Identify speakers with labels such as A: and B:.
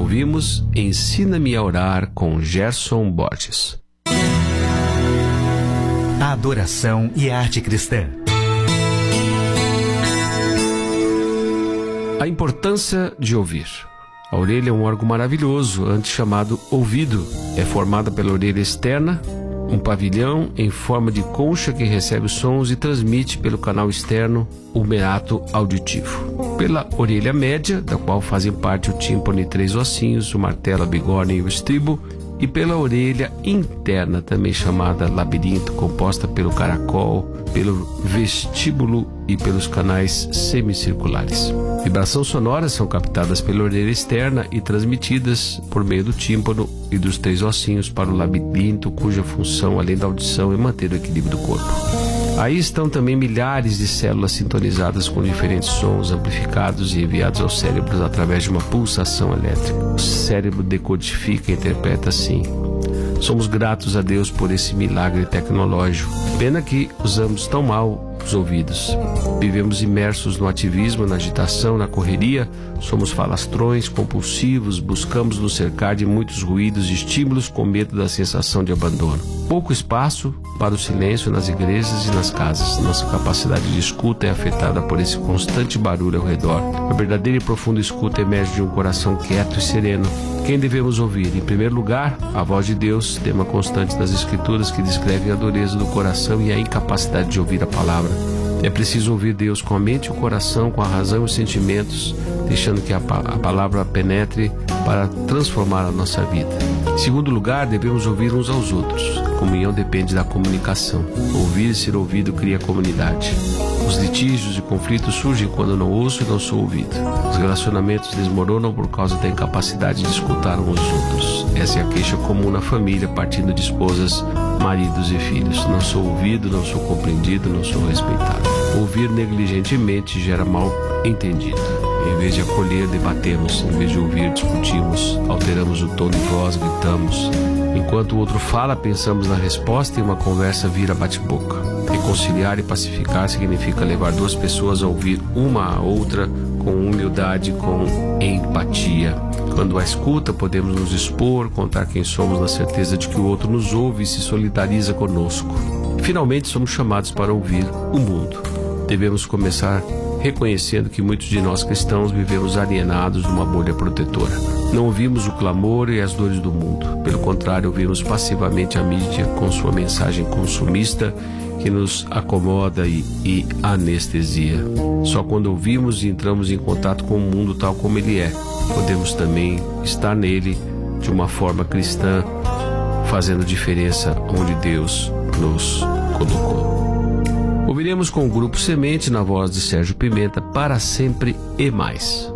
A: ouvimos Ensina-me a Orar com Gerson Borges.
B: A adoração e a arte cristã.
A: A importância de ouvir. A orelha é um órgão maravilhoso, antes chamado ouvido. É formada pela orelha externa, um pavilhão em forma de concha que recebe os sons e transmite pelo canal externo o meato auditivo. Pela orelha média, da qual fazem parte o tímpano e 3 ossinhos, o martelo, a bigorna e o estribo, e pela orelha interna, também chamada labirinto, composta pelo caracol, pelo vestíbulo e pelos canais semicirculares. Vibrações sonoras são captadas pela orelha externa e transmitidas por meio do tímpano e dos 3 ossinhos para o labirinto, cuja função, além da audição, é manter o equilíbrio do corpo. Aí estão também milhares de células sintonizadas com diferentes sons amplificados e enviados aos cérebros através de uma pulsação elétrica. O cérebro decodifica e interpreta assim. Somos gratos a Deus por esse milagre tecnológico. Pena que usamos tão mal os ouvidos. Vivemos imersos no ativismo, na agitação, na correria. Somos falastrões, compulsivos, buscamos nos cercar de muitos ruídos e estímulos com medo da sensação de abandono. Pouco espaço para o silêncio nas igrejas e nas casas. Nossa capacidade de escuta é afetada por esse constante barulho ao redor. A verdadeira e profunda escuta emerge de um coração quieto e sereno. Quem devemos ouvir? Em primeiro lugar, a voz de Deus, tema constante das Escrituras que descrevem a dureza do coração e a incapacidade de ouvir a palavra. É preciso ouvir Deus com a mente e o coração, com a razão e os sentimentos, deixando que a palavra penetre para transformar a nossa vida. Em segundo lugar, devemos ouvir uns aos outros. A comunhão depende da comunicação. Ouvir e ser ouvido cria comunidade. Os litígios e conflitos surgem quando não ouço e não sou ouvido. Os relacionamentos desmoronam por causa da incapacidade de escutar uns aos outros. Essa é a queixa comum na família, partindo de esposas, maridos e filhos. Não sou ouvido, não sou compreendido, não sou respeitado. Ouvir negligentemente gera mal entendido. Em vez de acolher, debatemos. Em vez de ouvir, discutimos. Alteramos o tom de voz, gritamos. Enquanto o outro fala, pensamos na resposta e uma conversa vira bate-boca. Reconciliar e pacificar significa levar 2 pessoas a ouvir uma a outra com humildade, com empatia. Quando a escuta, podemos nos expor, contar quem somos na certeza de que o outro nos ouve e se solidariza conosco. Finalmente, somos chamados para ouvir o mundo. Devemos começar reconhecendo que muitos de nós cristãos vivemos alienados numa bolha protetora. Não ouvimos o clamor e as dores do mundo. Pelo contrário, ouvimos passivamente a mídia com sua mensagem consumista que nos acomoda e anestesia. Só quando ouvimos e entramos em contato com o mundo tal como ele é, podemos também estar nele de uma forma cristã, fazendo diferença onde Deus nos colocou. Ouviremos com o Grupo Semente, na voz de Sérgio Pimenta, Para Sempre e Mais.